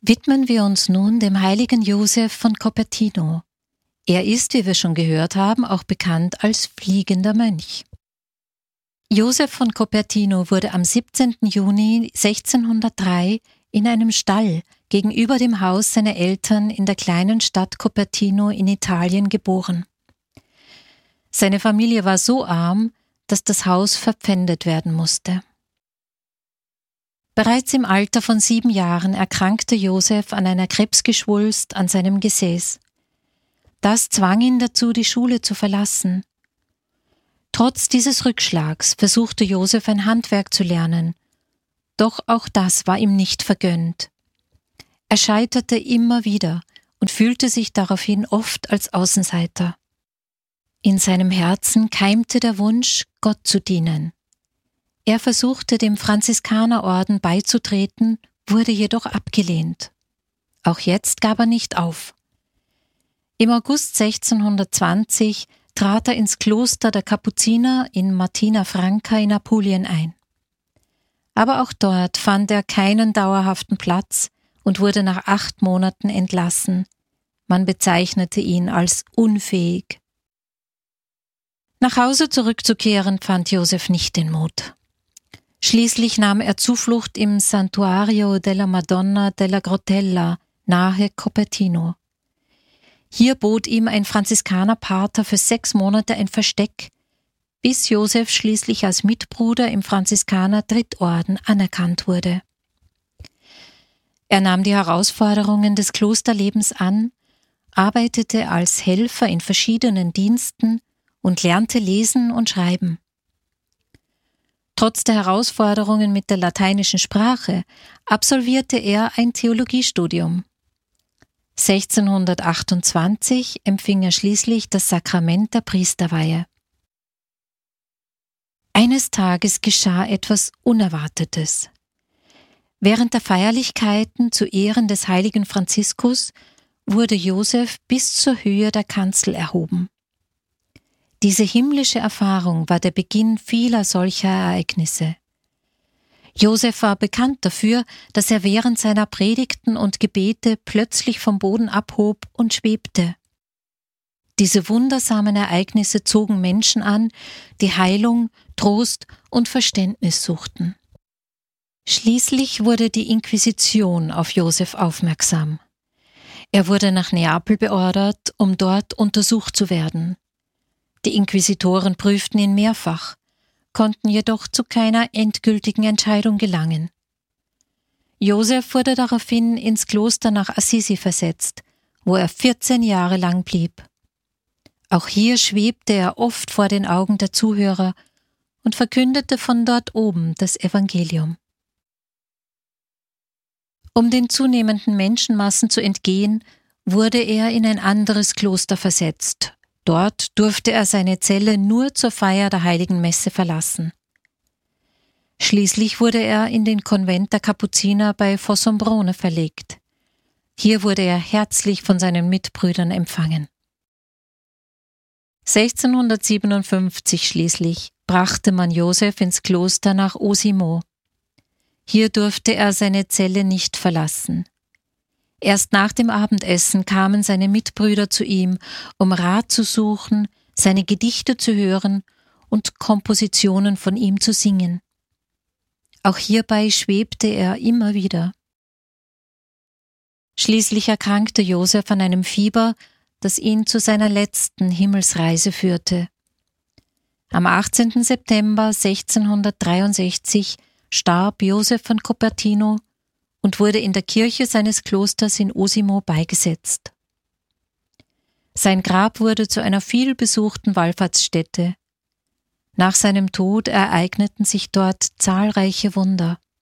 Widmen wir uns nun dem heiligen Josef von Cupertino. Er ist, wie wir schon gehört haben, auch bekannt als fliegender Mönch. Josef von Cupertino wurde am 17. Juni 1603 in einem Stall gegenüber dem Haus seiner Eltern in der kleinen Stadt Cupertino in Italien geboren. Seine Familie war so arm, dass das Haus verpfändet werden musste. Bereits im Alter von 7 Jahren erkrankte Josef an einer Krebsgeschwulst an seinem Gesäß. Das zwang ihn dazu, die Schule zu verlassen. Trotz dieses Rückschlags versuchte Josef ein Handwerk zu lernen, doch auch das war ihm nicht vergönnt. Er scheiterte immer wieder und fühlte sich daraufhin oft als Außenseiter. In seinem Herzen keimte der Wunsch, Gott zu dienen. Er versuchte, dem Franziskanerorden beizutreten, wurde jedoch abgelehnt. Auch jetzt gab er nicht auf. Im August 1620 trat er ins Kloster der Kapuziner in Martina Franca in Apulien ein. Aber auch dort fand er keinen dauerhaften Platz und wurde nach 8 Monaten entlassen. Man bezeichnete ihn als unfähig. Nach Hause zurückzukehren fand Josef nicht den Mut. Schließlich nahm er Zuflucht im Santuario della Madonna della Grottella nahe Cupertino. Hier bot ihm ein Franziskanerpater für 6 Monate ein Versteck, bis Josef schließlich als Mitbruder im Franziskaner-Drittorden anerkannt wurde. Er nahm die Herausforderungen des Klosterlebens an, arbeitete als Helfer in verschiedenen Diensten und lernte lesen und schreiben. Trotz der Herausforderungen mit der lateinischen Sprache absolvierte er ein Theologiestudium. 1628 empfing er schließlich das Sakrament der Priesterweihe. Eines Tages geschah etwas Unerwartetes. Während der Feierlichkeiten zu Ehren des heiligen Franziskus wurde Josef bis zur Höhe der Kanzel erhoben. Diese himmlische Erfahrung war der Beginn vieler solcher Ereignisse. Josef war bekannt dafür, dass er während seiner Predigten und Gebete plötzlich vom Boden abhob und schwebte. Diese wundersamen Ereignisse zogen Menschen an, die Heilung, Trost und Verständnis suchten. Schließlich wurde die Inquisition auf Josef aufmerksam. Er wurde nach Neapel beordert, um dort untersucht zu werden. Die Inquisitoren prüften ihn mehrfach, konnten jedoch zu keiner endgültigen Entscheidung gelangen. Josef wurde daraufhin ins Kloster nach Assisi versetzt, wo er 14 Jahre lang blieb. Auch hier schwebte er oft vor den Augen der Zuhörer und verkündete von dort oben das Evangelium. Um den zunehmenden Menschenmassen zu entgehen, wurde er in ein anderes Kloster versetzt. Dort durfte er seine Zelle nur zur Feier der Heiligen Messe verlassen. Schließlich wurde er in den Konvent der Kapuziner bei Fossombrone verlegt. Hier wurde er herzlich von seinen Mitbrüdern empfangen. 1657 schließlich brachte man Josef ins Kloster nach Osimo. Hier durfte er seine Zelle nicht verlassen. Erst nach dem Abendessen kamen seine Mitbrüder zu ihm, um Rat zu suchen, seine Gedichte zu hören und Kompositionen von ihm zu singen. Auch hierbei schwebte er immer wieder. Schließlich erkrankte Josef an einem Fieber, das ihn zu seiner letzten Himmelsreise führte. Am 18. September 1663 starb Josef von Cupertino und wurde in der Kirche seines Klosters in Osimo beigesetzt. Sein Grab wurde zu einer vielbesuchten Wallfahrtsstätte. Nach seinem Tod ereigneten sich dort zahlreiche Wunder.